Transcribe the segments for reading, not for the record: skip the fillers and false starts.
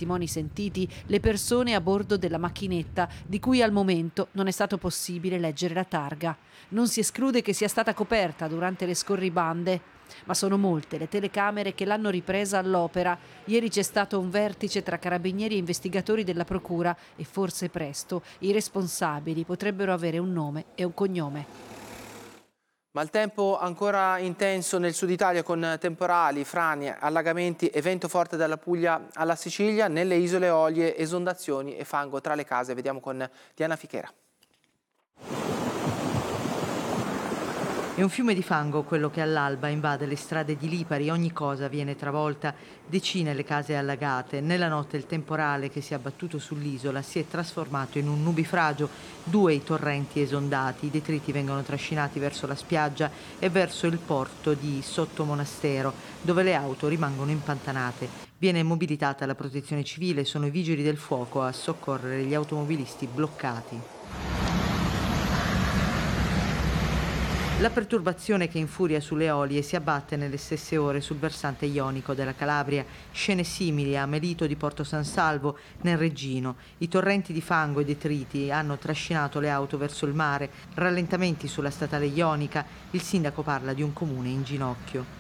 testimoni sentiti, le persone a bordo della macchinetta, di cui al momento non è stato possibile leggere la targa. Non si esclude che sia stata coperta durante le scorribande, ma sono molte le telecamere che l'hanno ripresa all'opera. Ieri c'è stato un vertice tra carabinieri e investigatori della procura e forse presto i responsabili potrebbero avere un nome e un cognome. Ma il tempo ancora intenso nel sud Italia con temporali, frane, allagamenti e vento forte dalla Puglia alla Sicilia, nelle isole Eolie esondazioni e fango tra le case. Vediamo con Diana Fichera. È un fiume di fango quello che all'alba invade le strade di Lipari, ogni cosa viene travolta, decine le case allagate. Nella notte il temporale che si è abbattuto sull'isola si è trasformato in un nubifragio, 2 i torrenti esondati, i detriti vengono trascinati verso la spiaggia e verso il porto di Sottomonastero, dove le auto rimangono impantanate. Viene mobilitata la protezione civile, sono i vigili del fuoco a soccorrere gli automobilisti bloccati. La perturbazione che infuria sulle Eolie si abbatte nelle stesse ore sul versante ionico della Calabria, scene simili a Melito di Porto San Salvo nel Reggino. I torrenti di fango e detriti hanno trascinato le auto verso il mare, rallentamenti sulla statale ionica, il sindaco parla di un comune in ginocchio.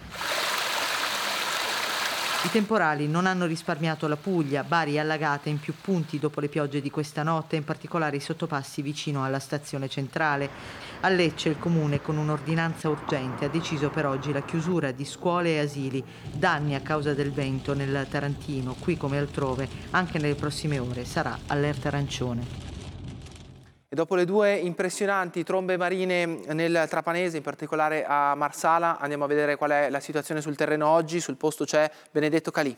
I temporali non hanno risparmiato la Puglia, Bari è allagata in più punti dopo le piogge di questa notte, in particolare i sottopassi vicino alla stazione centrale. A Lecce il comune con un'ordinanza urgente ha deciso per oggi la chiusura di scuole e asili, danni a causa del vento nel Tarantino, qui come altrove, anche nelle prossime ore sarà allerta arancione. E dopo le 2 impressionanti trombe marine nel Trapanese, in particolare a Marsala, andiamo a vedere qual è la situazione sul terreno oggi. Sul posto c'è Benedetto Calì.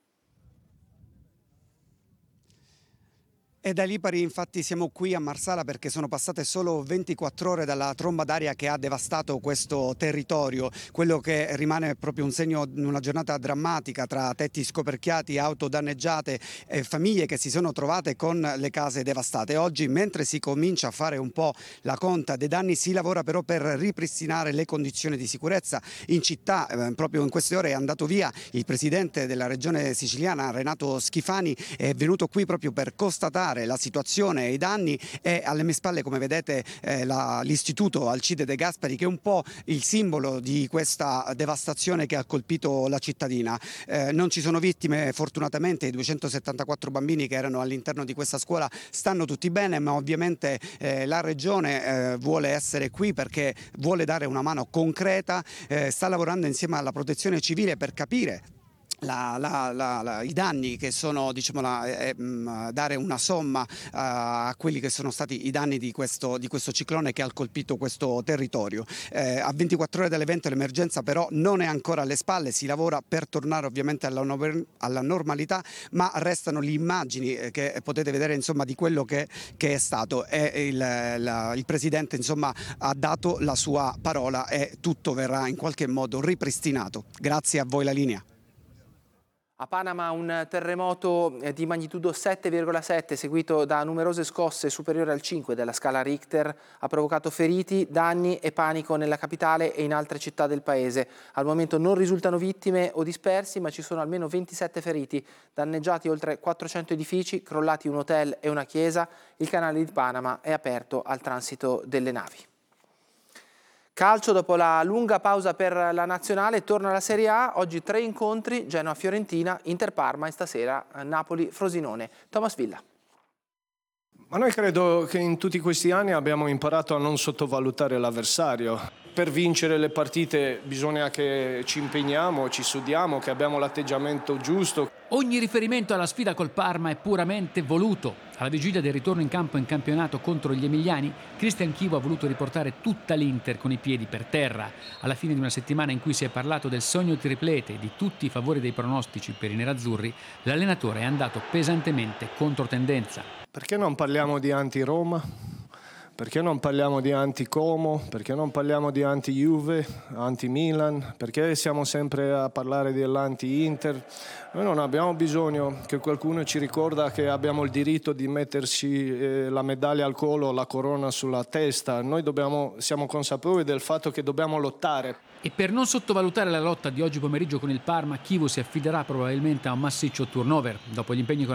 E da Lipari infatti siamo qui a Marsala perché sono passate solo 24 ore dalla tromba d'aria che ha devastato questo territorio. Quello che rimane è proprio un segno di una giornata drammatica tra tetti scoperchiati, auto danneggiate e famiglie che si sono trovate con le case devastate. Oggi, mentre si comincia a fare un po' la conta dei danni, si lavora però per ripristinare le condizioni di sicurezza in città. Proprio in queste ore è andato via il presidente della regione siciliana Renato Schifani, è venuto qui proprio per constatare la situazione e i danni, e alle mie spalle, come vedete, l'istituto Alcide De Gasperi, che è un po' il simbolo di questa devastazione che ha colpito la cittadina. Non ci sono vittime fortunatamente, i 274 bambini che erano all'interno di questa scuola stanno tutti bene, ma ovviamente la regione vuole essere qui perché vuole dare una mano concreta, sta lavorando insieme alla protezione civile per capire i danni che sono, diciamo, dare una somma a quelli che sono stati i danni di questo ciclone che ha colpito questo territorio. A 24 ore dall'evento l'emergenza però non è ancora alle spalle, si lavora per tornare ovviamente alla normalità, ma restano le immagini che potete vedere, insomma, di quello che è stato, e il presidente, insomma, ha dato la sua parola e tutto verrà in qualche modo ripristinato. Grazie a voi, la linea. A Panama un terremoto di magnitudo 7,7 seguito da numerose scosse superiori al 5 della scala Richter ha provocato feriti, danni e panico nella capitale e in altre città del paese. Al momento non risultano vittime o dispersi, ma ci sono almeno 27 feriti, danneggiati oltre 400 edifici, crollati un hotel e una chiesa. Il canale di Panama è aperto al transito delle navi. Calcio, dopo la lunga pausa per la nazionale, torna la Serie A. Oggi 3 incontri, Genoa-Fiorentina, Inter-Parma e stasera Napoli-Frosinone. Thomas Villa. Ma noi credo che in tutti questi anni abbiamo imparato a non sottovalutare l'avversario. Per vincere le partite bisogna che ci impegniamo, ci studiamo, che abbiamo l'atteggiamento giusto. Ogni riferimento alla sfida col Parma è puramente voluto. Alla vigilia del ritorno in campo in campionato contro gli emiliani, Cristian Chivo ha voluto riportare tutta l'Inter con i piedi per terra. Alla fine di una settimana in cui si è parlato del sogno triplete e di tutti i favori dei pronostici per i nerazzurri, l'allenatore è andato pesantemente contro tendenza. Perché non parliamo di anti-Roma? Perché non parliamo di anti-Como? Perché non parliamo di anti-Juve, anti-Milan? Perché siamo sempre a parlare dell'anti-Inter? Noi non abbiamo bisogno che qualcuno ci ricorda che abbiamo il diritto di metterci la medaglia al collo, la corona sulla testa. Noi siamo consapevoli del fatto che dobbiamo lottare. E per non sottovalutare la lotta di oggi pomeriggio con il Parma, Chivo si affiderà probabilmente a un massiccio turnover. Dopo gli impegni con